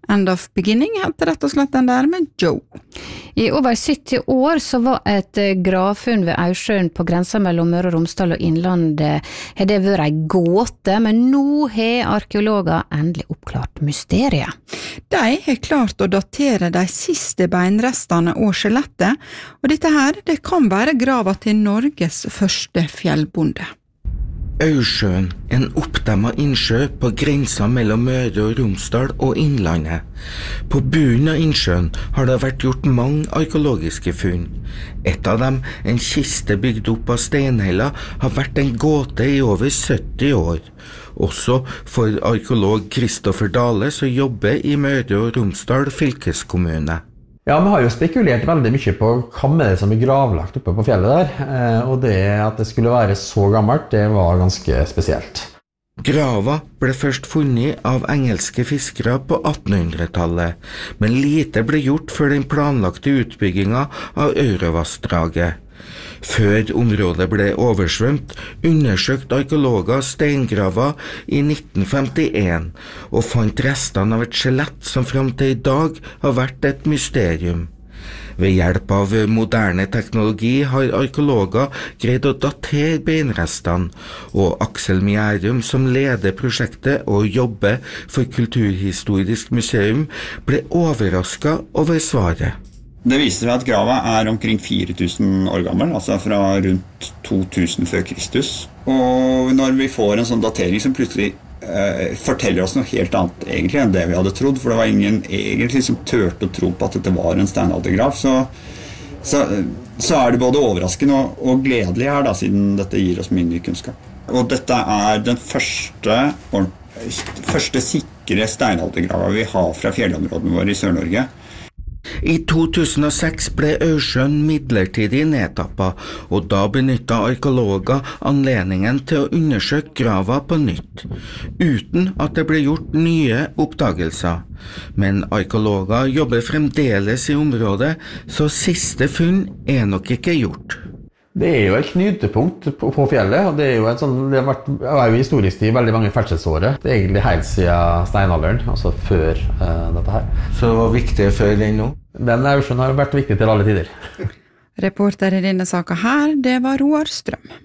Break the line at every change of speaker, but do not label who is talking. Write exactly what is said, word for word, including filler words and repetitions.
End of beginning heter rett og slett den der med Joe.
I over sytti år så var et gravfunn ved Aursjøen på grensa mellom Møre og Romsdal og Innlandet, har det vært en gåte, men nå har arkeologer endelig oppklart mysteriet.
De har klart å datere de siste beinrestene og skjelettet, og dette her, det kan være grava til Norges første fjellbonde.
Aursjøen, en oppdemma innsjø på grensa mellom Møre og Romsdal og Innlandet. På bunnen av innsjøen har det vært gjort mange arkeologiske funn. Et av dem, en kiste bygd opp av steinheller, har vært en gåte i over sytti år. Også for arkeolog Kristoffer Dale som jobber i Møre og Romsdal fylkeskommune.
Ja, vi har jo spekulert veldig mye på hva med det som er gravlagt oppe på fjellet der, og det at det skulle være så gammelt, det var ganske spesielt.
Grava ble først funnet av engelske fiskere på attenhundretallet, men lite ble gjort før den planlagte utbygginga av Øyrevassdraget. Før området ble oversvømt, undersøkte arkeologer steingrava i nitten femtien og fant restene av et skjelett som frem til i dag har vært et mysterium. Ved hjelp av moderne teknologi har arkeologer greid å datere beinrestene, og Aksel Mjærum, som leder prosjektet og jobber for Kulturhistorisk museum, ble overrasket over svaret.
Det viser seg at grava er omkring fire tusen år gammel, altså fra rundt to tusen før Kristus. Og når vi får en sånn datering som plutselig eh, forteller oss noe helt annet egentlig enn det vi hadde trodd, for det var ingen egentlig som tørte å tro på at dette var en steinaldergrav, så, så, så er det både overraskende og, og gledelig her da, siden dette gir oss mye ny kunnskap. Og dette er den første, første sikre steinaldergrava vi har fra fjellområdene våre i Sør-Norge.
I to tusen og seks ble Aursjøen midlertidig nedtappa, og da benyttet arkeologer anledningen til å undersøke grava på nytt, uten at det ble gjort nye oppdagelser. Men arkeologer jobber fremdeles i området, så siste funn er nok ikke gjort.
Det er jo et knutepunkt på, på fjellet, og det er jo et sånn, det har vært, er jo historisk tid veldig mange ferdselsårer. Det er egentlig helt siden steinalderen, altså før uh, dette her.
Så viktig før den nå?
Den Aursjøen har vært viktig til alle tider.
Reporter i denne saka her, det var Roar Strøm.